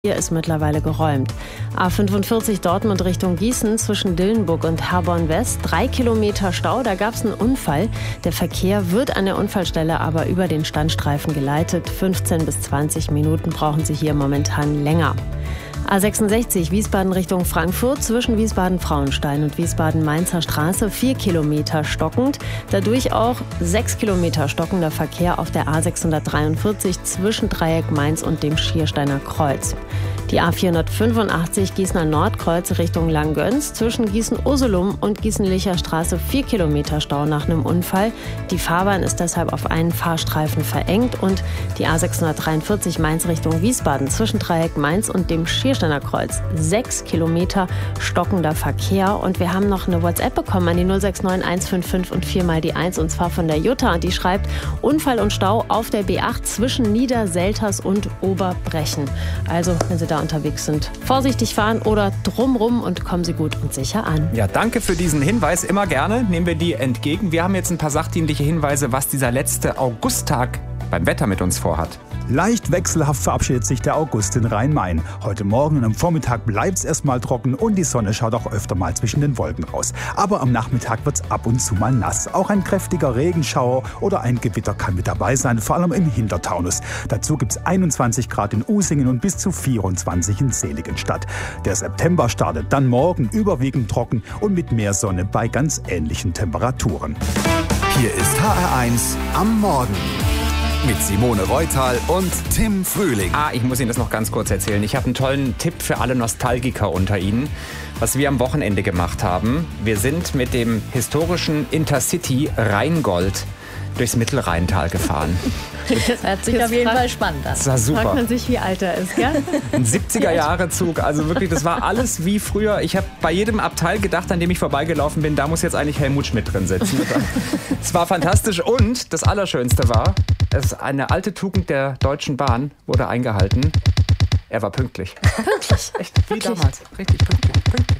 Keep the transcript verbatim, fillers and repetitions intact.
Hier ist mittlerweile geräumt. A fünfundvierzig Dortmund Richtung Gießen zwischen Dillenburg und Herborn West. Drei Kilometer Stau, da gab es einen Unfall. Der Verkehr wird an der Unfallstelle aber über den Standstreifen geleitet. fünfzehn bis zwanzig Minuten brauchen Sie hier momentan länger. A sechsundsechzig Wiesbaden Richtung Frankfurt zwischen Wiesbaden-Frauenstein und Wiesbaden-Mainzer Straße. Vier Kilometer stockend. Dadurch auch sechs Kilometer stockender Verkehr auf der A sechshundertdreiundvierzig zwischen Dreieck Mainz und dem Schiersteiner Kreuz. Die A vierhundertfünfundachtzig Gießener Nordkreuz Richtung Langgöns zwischen Gießen-Ursulum und Gießen-Licher Straße. Vier Kilometer Stau nach einem Unfall. Die Fahrbahn ist deshalb auf einen Fahrstreifen verengt. Und die A sechshundertdreiundvierzig Mainz Richtung Wiesbaden zwischen Dreieck Mainz und dem Schiersteiner Kreuz. Sechs Kilometer stockender Verkehr. Und wir haben noch eine WhatsApp bekommen an die null sechs neun eins fünf fünf und viermal die eins. Und zwar von der Jutta. Und die schreibt: Unfall und Stau auf der B acht zwischen Niederselters und Oberbrechen. Also, wenn Sie da unterwegs sind, vorsichtig fahren oder drumrum und kommen Sie gut und sicher an. Ja, danke für diesen Hinweis. Immer gerne nehmen wir die entgegen. Wir haben jetzt ein paar sachdienliche Hinweise, was dieser letzte Augusttag beim Wetter mit uns vorhat. Leicht wechselhaft verabschiedet sich der August in Rhein-Main. Heute Morgen und am Vormittag bleibt es erstmal trocken und die Sonne schaut auch öfter mal zwischen den Wolken raus. Aber am Nachmittag wird es ab und zu mal nass. Auch ein kräftiger Regenschauer oder ein Gewitter kann mit dabei sein, vor allem im Hintertaunus. Dazu gibt es einundzwanzig Grad in Usingen und bis zu vierundzwanzig in Seligenstadt. Der September startet dann morgen überwiegend trocken und mit mehr Sonne bei ganz ähnlichen Temperaturen. Hier ist H R eins am Morgen. Mit Simone Reutal und Tim Frühling. Ah, ich muss Ihnen das noch ganz kurz erzählen. Ich habe einen tollen Tipp für alle Nostalgiker unter Ihnen, was wir am Wochenende gemacht haben. Wir sind mit dem historischen Intercity Rheingold durchs Mittelrheintal gefahren. Das hört sich auf jeden Fall spannend an. Das war super. Fragt man sich, wie alt er ist, gell? Ein siebziger-Jahre-Zug, also wirklich, das war alles wie früher. Ich habe bei jedem Abteil gedacht, an dem ich vorbeigelaufen bin, da muss jetzt eigentlich Helmut Schmidt drin sitzen. Es war fantastisch und das Allerschönste war, es eine alte Tugend der Deutschen Bahn wurde eingehalten. Er war pünktlich. Pünktlich? Echt, wie damals. Richtig pünktlich. pünktlich.